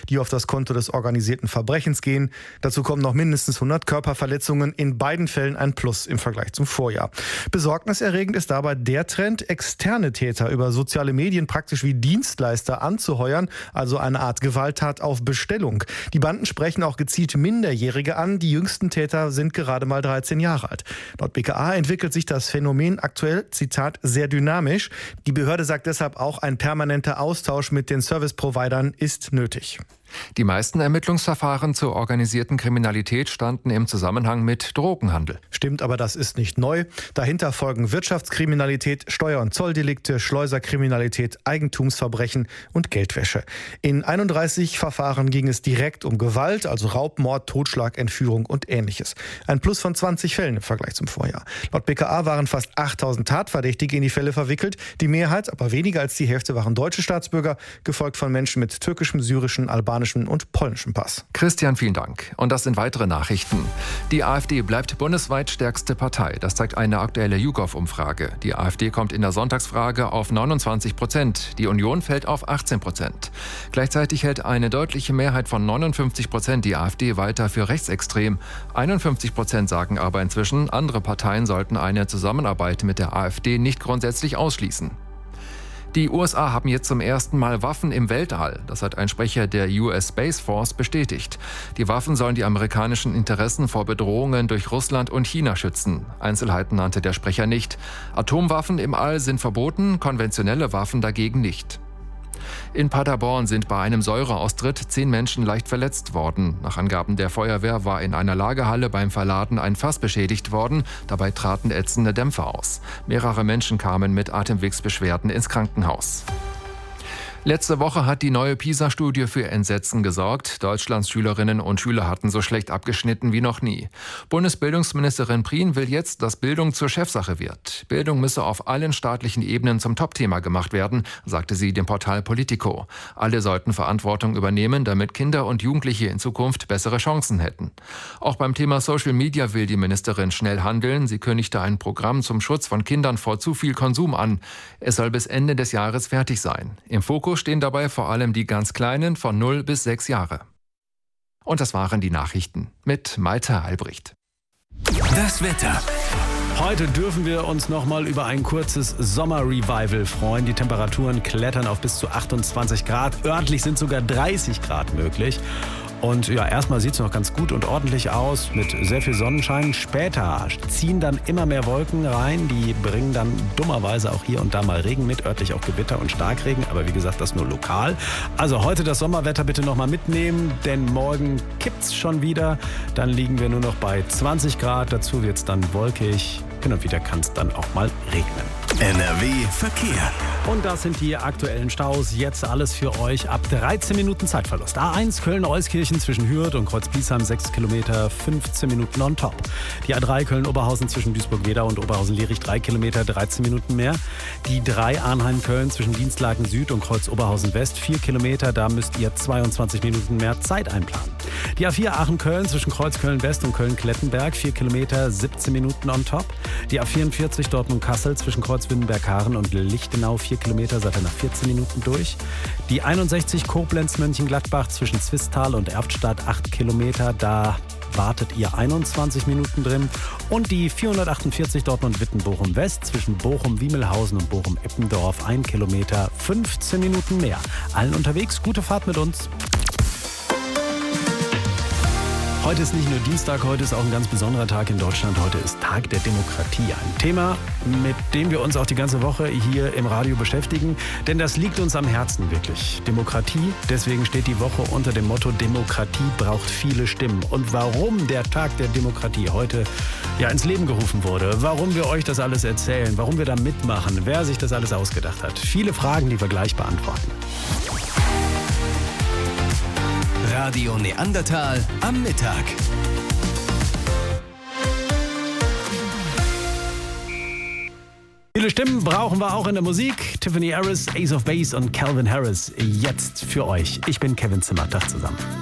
die auf das Konto des organisierten Verbrechens gehen. Dazu kommen noch mindestens 100 Körperverletzungen, in beiden Fällen ein Plus im Vergleich zum Vorjahr. Besorgniserregend ist dabei der Trend, externe Täter über soziale Medien praktisch wie Dienstleister anzuheuern, also eine Art Gewalttat auf Bestellung. Die Banden sprechen auch gezielt Minderjährige an, die jüngsten Täter sind gerade mal 13 Jahre alt. Laut BKA entwickelt sich das Phänomen aktuell, Zitat, sehr dynamisch. Die Behörde sagt deshalb auch, ein permanenter Austausch mit den Service-Providern ist nötig. Die meisten Ermittlungsverfahren zur organisierten Kriminalität standen im Zusammenhang mit Drogenhandel. Stimmt, aber das ist nicht neu. Dahinter folgen Wirtschaftskriminalität, Steuer- und Zolldelikte, Schleuserkriminalität, Eigentumsverbrechen und Geldwäsche. In 31 Verfahren ging es direkt um Gewalt, also Raub, Mord, Totschlag, Entführung und Ähnliches. Ein Plus von 20 Fällen im Vergleich zum Vorjahr. Laut BKA waren fast 8000 Tatverdächtige in die Fälle verwickelt. Die Mehrheit, aber weniger als die Hälfte, waren deutsche Staatsbürger, gefolgt von Menschen mit türkischem, syrischen, albanischen und polnischem Pass. Christian, vielen Dank. Und das sind weitere Nachrichten. Die AfD bleibt bundesweit stärkste Partei. Das zeigt eine aktuelle YouGov-Umfrage. Die AfD kommt in der Sonntagsfrage auf 29%. Die Union fällt auf 18%. Gleichzeitig hält eine deutliche Mehrheit von 59% die AfD weiter für rechtsextrem. 51% sagen aber inzwischen, andere Parteien sollten eine Zusammenarbeit mit der AfD nicht grundsätzlich ausschließen. Die USA haben jetzt zum ersten Mal Waffen im Weltall. Das hat ein Sprecher der US Space Force bestätigt. Die Waffen sollen die amerikanischen Interessen vor Bedrohungen durch Russland und China schützen. Einzelheiten nannte der Sprecher nicht. Atomwaffen im All sind verboten, konventionelle Waffen dagegen nicht. In Paderborn sind bei einem Säureaustritt 10 Menschen leicht verletzt worden. Nach Angaben der Feuerwehr war in einer Lagerhalle beim Verladen ein Fass beschädigt worden. Dabei traten ätzende Dämpfe aus. Mehrere Menschen kamen mit Atemwegsbeschwerden ins Krankenhaus. Letzte Woche hat die neue PISA-Studie für Entsetzen gesorgt. Deutschlands Schülerinnen und Schüler hatten so schlecht abgeschnitten wie noch nie. Bundesbildungsministerin Prien will jetzt, dass Bildung zur Chefsache wird. Bildung müsse auf allen staatlichen Ebenen zum Topthema gemacht werden, sagte sie dem Portal Politico. Alle sollten Verantwortung übernehmen, damit Kinder und Jugendliche in Zukunft bessere Chancen hätten. Auch beim Thema Social Media will die Ministerin schnell handeln. Sie kündigte ein Programm zum Schutz von Kindern vor zu viel Konsum an. Es soll bis Ende des Jahres fertig sein. Im Fokus stehen dabei vor allem die ganz Kleinen von 0 bis 6 Jahre. Und das waren die Nachrichten mit Malte Albrecht. Das Wetter. Heute dürfen wir uns noch mal über ein kurzes Sommerrevival freuen. Die Temperaturen klettern auf bis zu 28 Grad. Örtlich sind sogar 30 Grad möglich. Und ja, erstmal sieht es noch ganz gut und ordentlich aus mit sehr viel Sonnenschein. Später ziehen dann immer mehr Wolken rein. Die bringen dann dummerweise auch hier und da mal Regen mit, örtlich auch Gewitter und Starkregen. Aber wie gesagt, das nur lokal. Also heute das Sommerwetter bitte noch mal mitnehmen, denn morgen kippt's schon wieder. Dann liegen wir nur noch bei 20 Grad. Dazu wird's dann wolkig. Hin und wieder kann es dann auch mal regnen. NRW Verkehr. Und das sind die aktuellen Staus. Jetzt alles für euch ab 13 Minuten Zeitverlust. A1 Köln-Euskirchen zwischen Hürth und Kreuzbiesheim 6 Kilometer, 15 Minuten on top. Die A3 Köln-Oberhausen zwischen Duisburg-Wedau und Oberhausen-Lierich 3 Kilometer, 13 Minuten mehr. Die 3 Arnheim-Köln zwischen Dienstlaken Süd und Kreuz-Oberhausen West 4 Kilometer, da müsst ihr 22 Minuten mehr Zeit einplanen. Die A4 Aachen-Köln zwischen Kreuz-Köln-West und Köln-Klettenberg 4 Kilometer, 17 Minuten on top. Die A44 Dortmund-Kassel zwischen Kreuz-Wittenberg-Haaren und Lichtenau 4 Kilometer, seid ihr nach 14 Minuten durch. Die 61 Koblenz-Mönchengladbach zwischen Zwistal und Erftstadt 8 Kilometer, da wartet ihr 21 Minuten drin. Und die 448 Dortmund-Wittenbochum-West zwischen Bochum-Wiemelhausen und Bochum-Eppendorf 1 Kilometer, 15 Minuten mehr. Allen unterwegs, gute Fahrt mit uns. Heute ist nicht nur Dienstag, heute ist auch ein ganz besonderer Tag in Deutschland. Heute ist Tag der Demokratie. Ein Thema, mit dem wir uns auch die ganze Woche hier im Radio beschäftigen. Denn das liegt uns am Herzen wirklich. Demokratie, deswegen steht die Woche unter dem Motto Demokratie braucht viele Stimmen. Und warum der Tag der Demokratie heute ins Leben gerufen wurde, warum wir euch das alles erzählen, warum wir da mitmachen, wer sich das alles ausgedacht hat. Viele Fragen, die wir gleich beantworten. Radio Neandertal am Mittag. Viele Stimmen brauchen wir auch in der Musik. Tiffany Harris, Ace of Base und Calvin Harris jetzt für euch. Ich bin Kevin Zimmer. Tag zusammen.